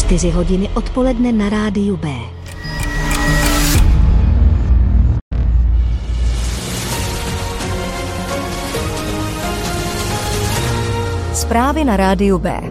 4 hodiny odpoledne na rádiu B. Zprávy na rádiu B.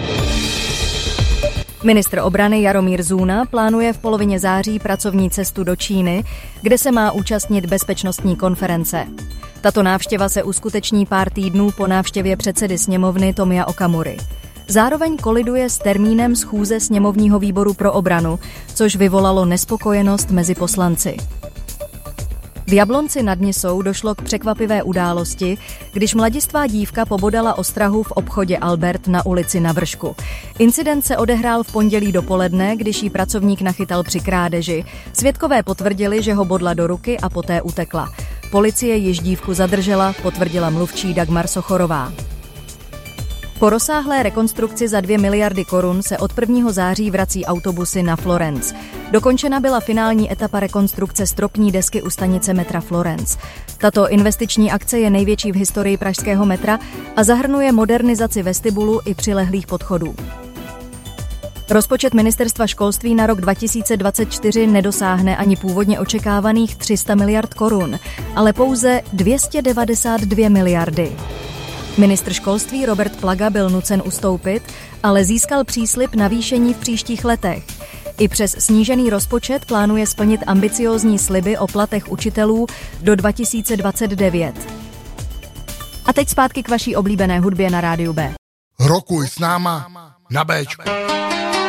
Ministr obrany Jaromír Zůna plánuje v polovině září pracovní cestu do Číny, kde se má účastnit bezpečnostní konference. Tato návštěva se uskuteční pár týdnů po návštěvě předsedy sněmovny Tomia Okamury. Zároveň koliduje s termínem schůze sněmovního výboru pro obranu, což vyvolalo nespokojenost mezi poslanci. V Jablonci nad Nisou došlo k překvapivé události, když mladistvá dívka pobodala ostrahu v obchodě Albert na ulici Na Vršku. Incident se odehrál v pondělí dopoledne, když jí pracovník nachytal při krádeži. Svědkové potvrdili, že ho bodla do ruky a poté utekla. Policie již dívku zadržela, potvrdila mluvčí Dagmar Sochorová. Po rozsáhlé rekonstrukci za 2 miliardy korun se od 1. září vrací autobusy na Florence. Dokončena byla finální etapa rekonstrukce stropní desky u stanice metra Florence. Tato investiční akce je největší v historii pražského metra a zahrnuje modernizaci vestibulu i přilehlých podchodů. Rozpočet ministerstva školství na rok 2024 nedosáhne ani původně očekávaných 300 miliard korun, ale pouze 292 miliardy. Ministr školství Robert Plaga byl nucen ustoupit, ale získal příslib navýšení v příštích letech. I přes snížený rozpočet plánuje splnit ambiciózní sliby o platech učitelů do 2029. A teď zpátky k vaší oblíbené hudbě na rádiu B. Rokuj s náma na Béčku.